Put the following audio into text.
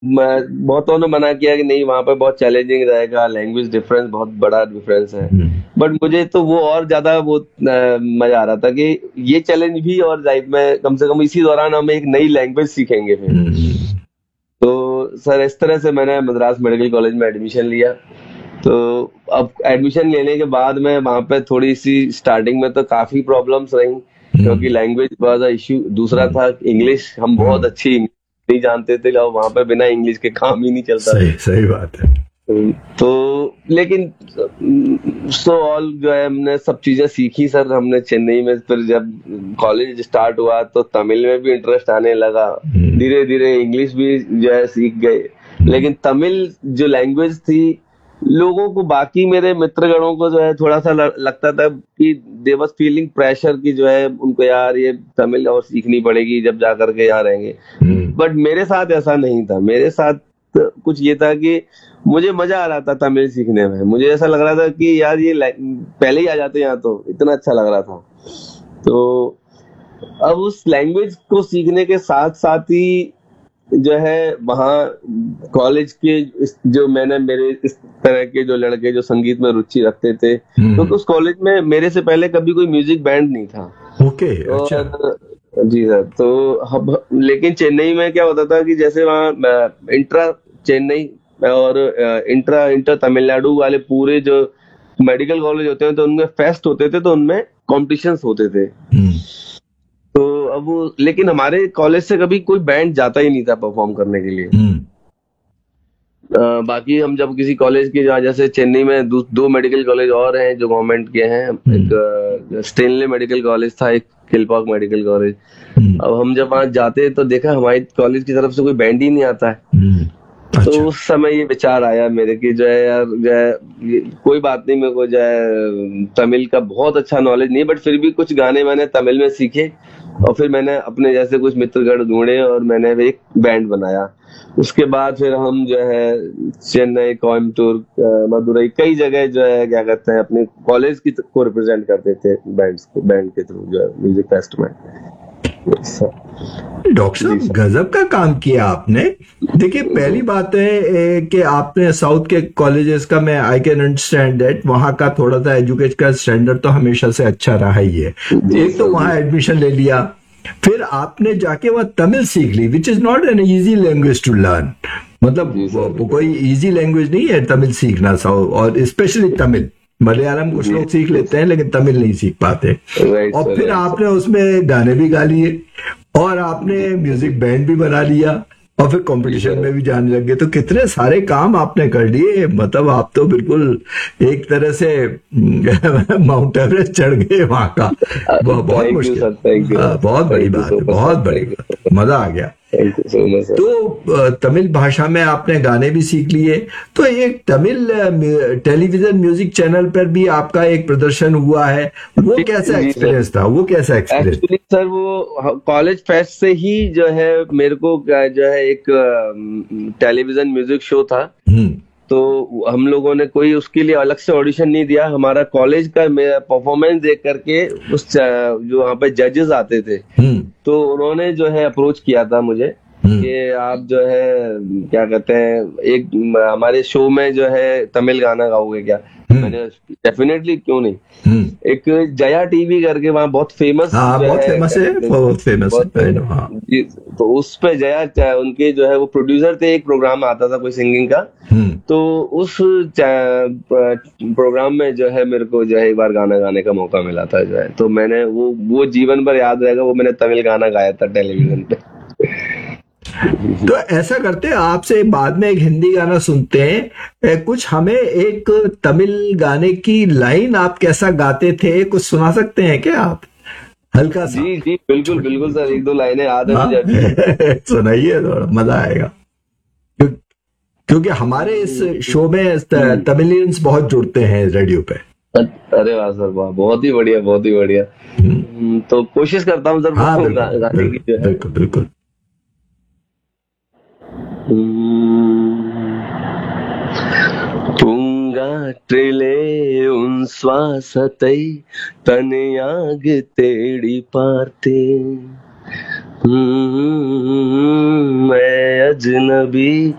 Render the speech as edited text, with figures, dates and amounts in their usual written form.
बहुतों ने मना किया कि नहीं वहां पे बहुत चैलेंजिंग रहेगा, लैंग्वेज डिफरेंस बहुत बड़ा डिफरेंस है। बट मुझे तो वो और ज्यादा वो मजा आ रहा था कि ये चैलेंज भी, और लाइफ में कम से कम इसी दौरान हम एक नई लैंग्वेज सीखेंगे फिर। तो सर इस तरह से मैंने मद्रास मेडिकल कॉलेज में एडमिशन लिया। तो अब एडमिशन लेने के बाद में वहां पे थोड़ी सी स्टार्टिंग में तो काफी प्रॉब्लम्स रही, क्योंकि लैंग्वेज वाज इशू। दूसरा था इंग्लिश, हम बहुत अच्छी इंग्लिश नहीं जानते थे, और वहां पे बिना इंग्लिश के काम ही नहीं चलता सही सही बात है। तो लेकिन सो ऑल जो है हमने सब चीजें सीखी सर हमने चेन्नई में। फिर जब कॉलेज स्टार्ट हुआ तो तमिल में भी इंटरेस्ट आने लगा, धीरे धीरे इंग्लिश भी जो है सीख गए। लेकिन तमिल जो लैंग्वेज थी, लोगों को, बाकी मेरे मित्रगणों को जो है थोड़ा सा लगता था कि दे वाज फीलिंग प्रेशर की जो है उनको, यार ये तमिल और सीखनी पड़ेगी जब जा करके यहाँ रहेंगे। बट मेरे साथ ऐसा नहीं था। मेरे साथ कुछ ये था कि मुझे मजा आ रहा था तमिल सीखने में। मुझे ऐसा लग रहा था कि यार ये पहले ही आ जाते यहाँ तो इतना अच्छा लग रहा था। तो अब उस लैंग्वेज को सीखने के साथ साथ ही जो है वहाँ कॉलेज के जो मैंने, मेरे इस तरह के जो लड़के जो संगीत में रुचि रखते थे, क्योंकि उस कॉलेज में मेरे से पहले कभी कोई म्यूजिक बैंड नहीं था। ओके, अच्छा। और जी सर, तो अब लेकिन चेन्नई में क्या होता था कि जैसे वहाँ इंट्रा चेन्नई और इंट्रा इंटर तमिलनाडु वाले पूरे जो मेडिकल कॉलेज होते हैं, तो उनमें फेस्ट होते थे, तो उनमें कॉम्पिटिशन्स होते थे। तो अब लेकिन हमारे कॉलेज से कभी कोई बैंड जाता ही नहीं था परफॉर्म करने के लिए। बाकी हम जब किसी कॉलेज के, जैसे चेन्नई में दो मेडिकल कॉलेज और हैं जो गवर्नमेंट के हैं, एक स्टेनले मेडिकल कॉलेज था, एक किलपाक मेडिकल कॉलेज। अब हम जब वहां जाते तो देखा हमारी कॉलेज की तरफ से कोई बैंड ही नहीं आता है। तो उस समय ये विचार आया मेरे की जो है यार जो है कोई बात नहीं, मेरे को जो है तमिल का बहुत अच्छा नॉलेज नहीं, बट फिर भी कुछ गाने मैंने तमिल में सीखे, और फिर मैंने अपने जैसे कुछ मित्रगण ढूंढे और मैंने एक बैंड बनाया। उसके बाद फिर हम जो है चेन्नई, कोयम्बटूर, मदुरई, कई जगह जो है क्या कहते हैं अपने कॉलेज की को रिप्रेजेंट करते थे बैंड के थ्रू जो है म्यूजिक फेस्ट में। डॉक्टर साहब गजब का काम किया आपने। देखिए पहली बात है कि आपने साउथ के कॉलेजेस का, मैं आई कैन अंडरस्टैंड दैट, वहां का थोड़ा सा एजुकेशन का स्टैंडर्ड तो हमेशा से अच्छा रहा ही है। एक तो वहां एडमिशन ले लिया, फिर आपने जाके वह तमिल सीख ली, which is not an easy language to learn. मतलब वो कोई इजी लैंग्वेज नहीं है तमिल सीखना, और स्पेशली तमिल। मलयालम कुछ लोग सीख लेते हैं लेकिन तमिल नहीं सीख पाते। और फिर आपने उसमें गाने भी गा लिए, और आपने म्यूजिक बैंड भी बना लिया, और फिर कंपटीशन में भी जाने लगे। तो कितने सारे काम आपने कर लिए। मतलब आप तो बिल्कुल एक तरह से माउंट एवरेस्ट चढ़ गए वहां का। बहुत मुश्किल, बहुत बड़ी बात है, बहुत बड़ी बात, मजा आ गया। तो तमिल भाषा में आपने गाने भी सीख लिए। तो एक तमिल टेलीविजन म्यूजिक चैनल पर भी आपका एक प्रदर्शन हुआ है, वो कैसा एक्सपीरियंस था? वो कैसा एक्सपीरियंस? एक्चुअली सर वो कॉलेज फेस्ट से ही जो है मेरे को जो है एक टेलीविजन म्यूजिक शो था। तो हम लोगों ने कोई उसके लिए अलग से ऑडिशन नहीं दिया, हमारा कॉलेज का परफॉर्मेंस देख करके उस जो वहाँ पे जजेस आते थे, तो उन्होंने जो है अप्रोच किया था मुझे कि आप जो है क्या कहते हैं एक हमारे शो में जो है तमिल गाना गाओगे क्या? मैंने डेफिनेटली, क्यों नहीं। एक जया टीवी करके वहाँ बहुत फेमस, बहुत फेमस है, बहुत फेमस है। तो उस पे जया उनके जो है वो प्रोड्यूसर थे, एक प्रोग्राम आता था कोई सिंगिंग का। तो उस प्रोग्राम में जो है मेरे को जो है एक बार गाना गाने का मौका मिला था जो है, तो मैंने वो जीवन भर याद रहेगा। वो मैंने तमिल गाना गाया था टेलीविजन पे। तो ऐसा करते हैं, आपसे बाद में एक हिंदी गाना सुनते हैं। कुछ हमें एक तमिल गाने की लाइन आप कैसा गाते थे कुछ सुना सकते हैं क्या आप? हल्का सा। जी जी बिल्कुल बिल्कुल सर, एक दो लाइनें याद है मुझे। सुनाइए, थोड़ा मजा आएगा। क्योंकि हमारे इस शो में तमिलियंस बहुत जुड़ते हैं रेडियो पे। अरे वाह सर, वाह, बहुत ही बढ़िया, बहुत ही बढ़िया। तो कोशिश करता हूँ सर गाने की जो है। बिल्कुल बिल्कुल। பூங்காற்றிலே உன் சுவாசத்தை தனியாக தேடி பார்த்தேன். मैं अजनबी